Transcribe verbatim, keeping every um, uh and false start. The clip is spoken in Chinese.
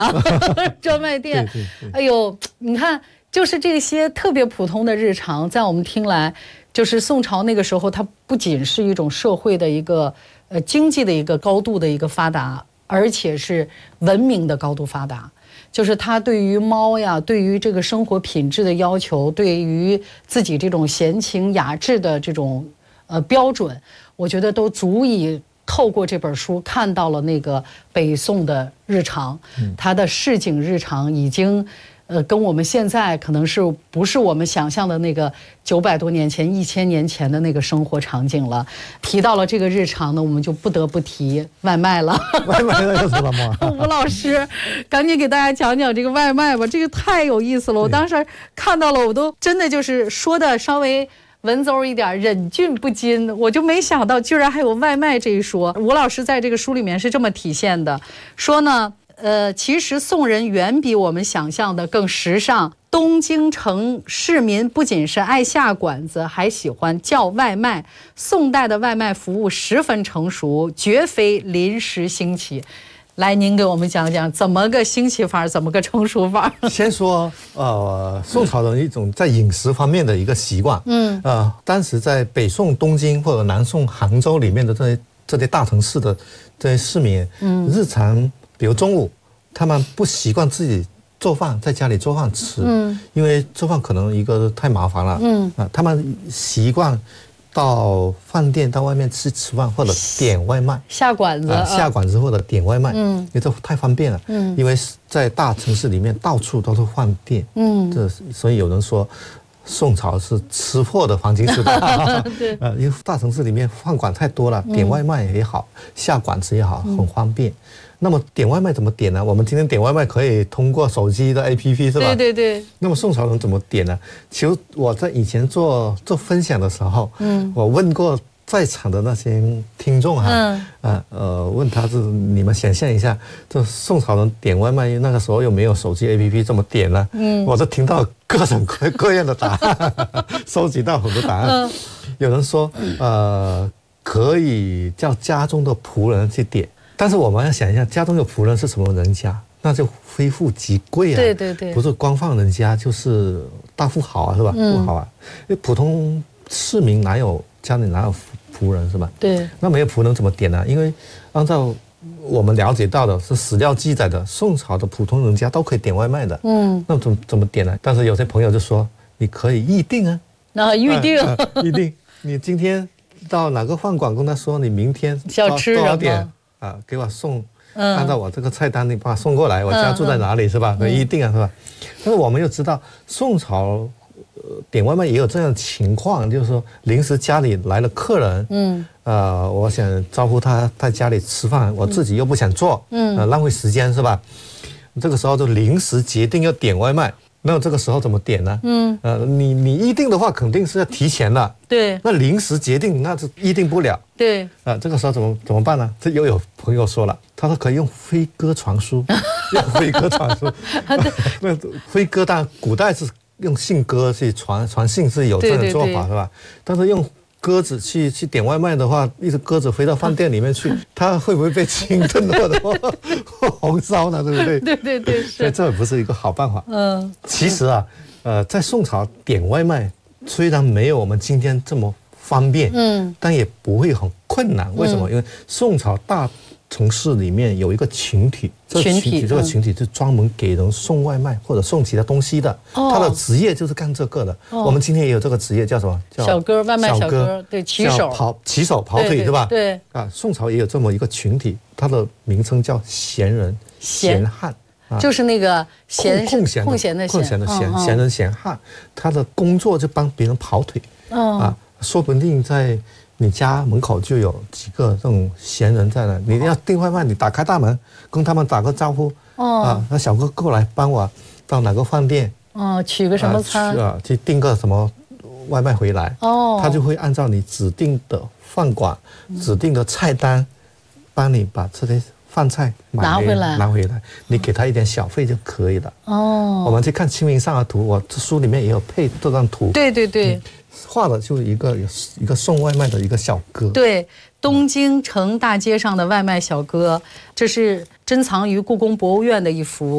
啊，专卖店。 对对对， 哎呦，你看，就是这些特别普通的日常，在我们听来，就是宋朝那个时候，它不仅是一种社会的一个呃经济的一个高度的一个发达，而且是文明的高度发达。就是他对于猫呀，对于这个生活品质的要求，对于自己这种闲情雅致的这种呃标准，我觉得都足以透过这本书看到了那个北宋的日常，它的市井日常已经。呃，跟我们现在可能是不是我们想象的那个九百多年前、一千年前的那个生活场景了？提到了这个日常呢，我们就不得不提外卖了。 外卖又是了吗？ 吴老师，赶紧给大家讲讲这个外卖吧，这个太有意思了。我当时看到了，我都真的就是说的稍微文绉一点，忍俊不禁。我就没想到，居然还有外卖这一说。吴老师在这个书里面是这么体现的，说呢。呃，其实宋人远比我们想象的更时尚。东京城市民不仅是爱下馆子，还喜欢叫外卖。宋代的外卖服务十分成熟，绝非临时兴起。来，您给我们讲讲怎么个兴起法，怎么个成熟法？ 先说，呃，宋朝人一种在饮食方面的一个习惯。嗯，呃，当时在北宋东京或者南宋杭州里面的这些这些大城市的这些市民，嗯，日常。比如中午，他们不习惯自己做饭，在家里做饭吃，嗯，因为做饭可能一个太麻烦了，嗯啊，他们习惯到饭店到外面去吃饭或者点外卖， 下馆子， 啊、下馆子或者点外卖，嗯，因为这太方便了，嗯，因为在大城市里面到处都是饭店，嗯，这所以有人说。宋朝是吃货的黄金时代，对，呃，因为大城市里面饭馆太多了，点外卖也好，嗯、下馆子也好，很方便。嗯、那么点外卖怎么点呢？我们今天点外卖可以通过手机的 A P P 是吧？ 对对对。 那么宋朝人怎么点呢？其实我在以前做做分享的时候，嗯，我问过在场的那些听众哈、啊，嗯、啊呃，问他是你们想象一下，这宋朝人点外卖那个时候又没有手机 A P P 怎么点呢？嗯，我都听到。各种各各样的答案，收集到很多答案。嗯、有人说，呃，可以叫家中的仆人去点，但是我们要想一下，家中有仆人是什么人家？那就非富即贵啊！ 对对对， 不是官放人家就是大富豪啊，是吧？嗯、富豪啊，因为普通市民哪有家里哪有仆人是吧？ 对， 那没有仆人怎么点呢？因为按照我们了解到的是史料记载的，宋朝的普通人家都可以点外卖的。嗯，那怎么怎么点呢？但是有些朋友就说，你可以预定啊， 那预定， 呃呃、预定，你今天到哪个饭馆跟他说，你明天要吃多少点啊，给我送，嗯、按照我这个菜单你把它送过来，我家住在哪里、嗯、是吧？可以预定啊，是吧？但是我们又知道，宋朝。呃，点外卖也有这样的情况，就是说临时家里来了客人，嗯，呃，我想招呼他在家里吃饭，我自己又不想做，嗯，呃，浪费时间是吧？这个时候就临时决定要点外卖，那这个时候怎么点呢？嗯，呃，你你预定的话肯定是要提前的， 对， 那临时决定那是预定不了， 对， 啊、呃，这个时候怎么怎么办呢？这又有朋友说了，他说可以用飞鸽传书，用飞鸽传书，那飞鸽当然古代是。用信鸽去传传信是有这样的做法，对对对是吧？但是用鸽子去去点外卖的话，一只鸽子飞到饭店里面去，它会不会被清炖或者红烧呢？对不对？ 对对对， 所以这也不是一个好办法。嗯，其实啊，呃，在宋朝点外卖虽然没有我们今天这么方便，嗯，但也不会很困难。为什么？嗯、因为宋朝大城市里面有一个群体，这个群体这个群体是专门给人送外卖或者送其他东西的，他的职业就是干这个的。我们今天也有这个职业，叫什么？叫小哥，外卖小哥，对，骑手， 跑骑手跑腿，对吧？ 对啊，宋朝也有这么一个群体，它的名称叫闲人、闲汉， 就是那个闲空闲空闲的空闲的闲闲人闲汉，他的工作就帮别人跑腿啊，说不定在。你家门口就有几个这种闲人在那，你要订外卖，你打开大门跟他们打个招呼，哦、啊，那小哥过来帮我到哪个饭店， 哦，取个什么餐啊，去订个什么外卖回来，哦，他就会按照你指定的饭馆、嗯、指定的菜单，帮你把这些饭菜买拿回来， 拿回来，你给他一点小费就可以了。哦，我们去看《清明上河图》，我这书里面也有配这张图。 对对对。嗯， 画的就是一个一个送外卖的一个小哥， 对，东京城大街上的外卖小哥，这是珍藏于故宫博物院的一幅